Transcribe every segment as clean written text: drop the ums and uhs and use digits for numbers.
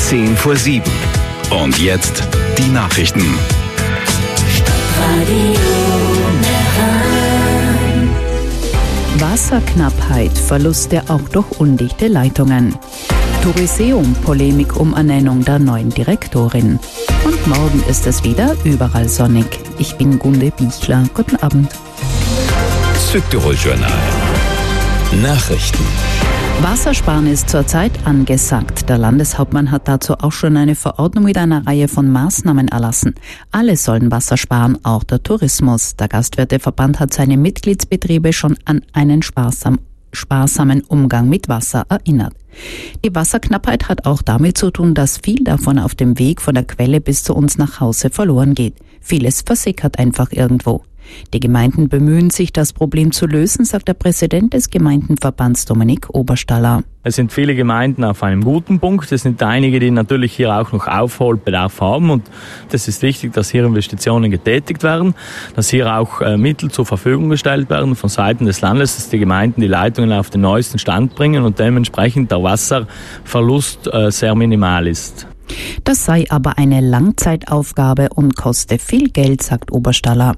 7:10. Und jetzt die Nachrichten. Wasserknappheit, Verluste auch durch undichte Leitungen. Touriseum, Polemik um Ernennung der neuen Direktorin. Und morgen ist es wieder überall sonnig. Ich bin Gunde Bichler. Guten Abend. Südtirol-Journal. Nachrichten. Wassersparen ist zurzeit angesagt. Der Landeshauptmann hat dazu auch schon eine Verordnung mit einer Reihe von Maßnahmen erlassen. Alle sollen Wasser sparen, auch der Tourismus. Der Gastwirteverband hat seine Mitgliedsbetriebe schon an einen sparsamen Umgang mit Wasser erinnert. Die Wasserknappheit hat auch damit zu tun, dass viel davon auf dem Weg von der Quelle bis zu uns nach Hause verloren geht. Vieles versickert einfach irgendwo. Die Gemeinden bemühen sich, das Problem zu lösen, sagt der Präsident des Gemeindenverbands Dominik Oberstaller. Es sind viele Gemeinden auf einem guten Punkt. Es sind einige, die natürlich hier auch noch Aufholbedarf haben. Und das ist wichtig, dass hier Investitionen getätigt werden, dass hier auch Mittel zur Verfügung gestellt werden von Seiten des Landes, dass die Gemeinden die Leitungen auf den neuesten Stand bringen und dementsprechend der Wasserverlust sehr minimal ist. Das sei aber eine Langzeitaufgabe und koste viel Geld, sagt Oberstaller.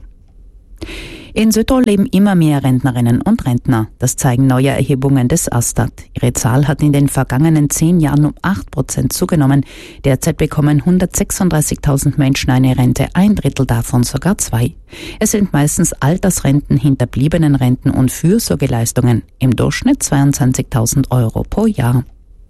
In Südtirol leben immer mehr Rentnerinnen und Rentner. Das zeigen neue Erhebungen des Astat. Ihre Zahl hat in den vergangenen 10 Jahren um 8% zugenommen. Derzeit bekommen 136.000 Menschen eine Rente, 1/3 davon sogar 2. Es sind meistens Altersrenten, Hinterbliebenenrenten und Fürsorgeleistungen. Im Durchschnitt 22.000 Euro pro Jahr.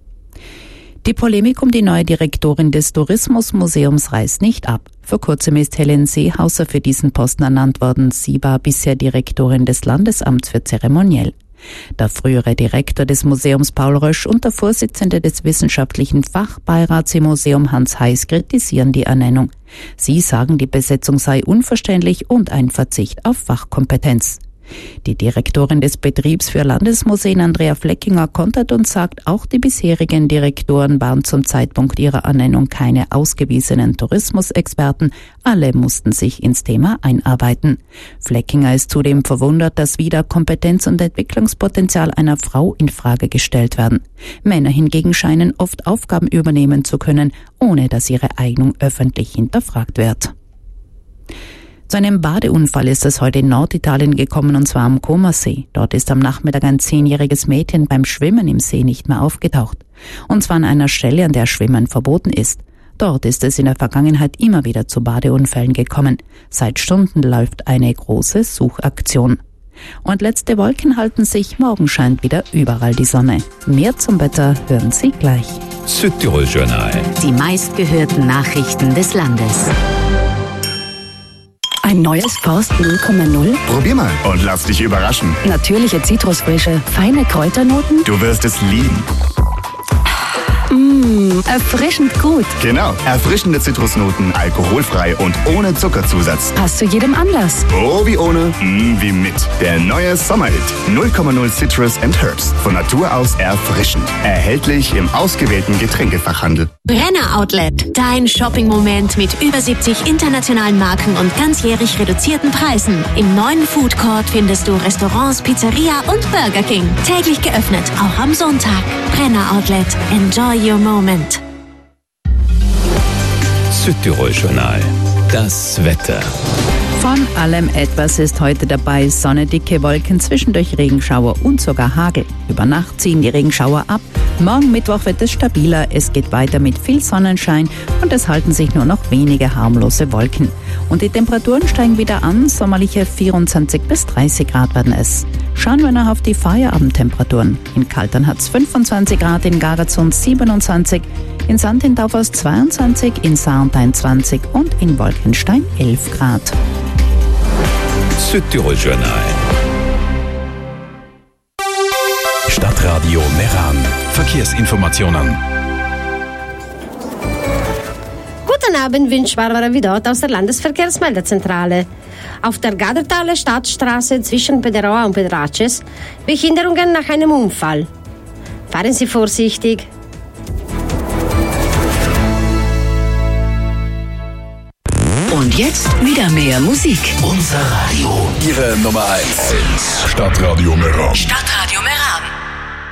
Die Polemik um die neue Direktorin des Tourismusmuseums reißt nicht ab. Vor kurzem ist Helen Seehauser für diesen Posten ernannt worden. Sie war bisher Direktorin des Landesamts für Zeremoniell. Der frühere Direktor des Museums Paul Rösch und der Vorsitzende des wissenschaftlichen Fachbeirats im Museum Hans Heiß kritisieren die Ernennung. Sie sagen, die Besetzung sei unverständlich und ein Verzicht auf Fachkompetenz. Die Direktorin des Betriebs für Landesmuseen, Andrea Fleckinger, kontert und sagt, auch die bisherigen Direktoren waren zum Zeitpunkt ihrer Ernennung keine ausgewiesenen Tourismusexperten. Alle mussten sich ins Thema einarbeiten. Fleckinger ist zudem verwundert, dass wieder Kompetenz und Entwicklungspotenzial einer Frau in Frage gestellt werden. Männer hingegen scheinen oft Aufgaben übernehmen zu können, ohne dass ihre Eignung öffentlich hinterfragt wird. Zu einem Badeunfall ist es heute in Norditalien gekommen, und zwar am Comersee. Dort ist am Nachmittag ein 10-jähriges Mädchen beim Schwimmen im See nicht mehr aufgetaucht. Und zwar an einer Stelle, an der Schwimmen verboten ist. Dort ist es in der Vergangenheit immer wieder zu Badeunfällen gekommen. Seit Stunden läuft eine große Suchaktion. Und letzte Wolken halten sich, morgen scheint wieder überall die Sonne. Mehr zum Wetter hören Sie gleich. Südtirol-Journal. Die meistgehörten Nachrichten des Landes. Ein neues Faust 0,0? Probier mal und lass dich überraschen. Natürliche Zitrusfrische, feine Kräuternoten? Du wirst es lieben. Erfrischend gut. Genau, erfrischende Zitrusnoten, alkoholfrei und ohne Zuckerzusatz. Passt zu jedem Anlass. Oh, wie ohne, wie mit. Der neue Sommerhit 0,0 Citrus and Herbs. Von Natur aus erfrischend. Erhältlich im ausgewählten Getränkefachhandel. Brenner Outlet, dein Shopping-Moment mit über 70 internationalen Marken und ganzjährig reduzierten Preisen. Im neuen Food Court findest du Restaurants, Pizzeria und Burger King. Täglich geöffnet, auch am Sonntag. Brenner Outlet, enjoy your moment. Südtirol-Journal. Das Wetter. Von allem etwas ist heute dabei. Sonne, dicke Wolken, zwischendurch Regenschauer und sogar Hagel. Über Nacht ziehen die Regenschauer ab. Morgen Mittwoch wird es stabiler. Es geht weiter mit viel Sonnenschein und es halten sich nur noch wenige harmlose Wolken. Und die Temperaturen steigen wieder an. Sommerliche 24 bis 30 Grad werden es. Schauen wir noch auf die Feierabendtemperaturen. In Kaltern hat es 25 Grad, in Gagazon 27, in Santendorfers 22, in Sarntein 20 und in Wolkenstein 11 Grad. Südtirol-Journal. Stadtradio Meran. Verkehrsinformationen. Guten Abend, wünscht Barbara Widot aus der Landesverkehrsmeldezentrale. Auf der Gadertaler Stadtstraße zwischen Pederoa und Pedraces Behinderungen nach einem Unfall. Fahren Sie vorsichtig. Und jetzt wieder mehr Musik. Unser Radio. Ihre Nummer 1. Stadtradio Meran. Stadtradio Meran.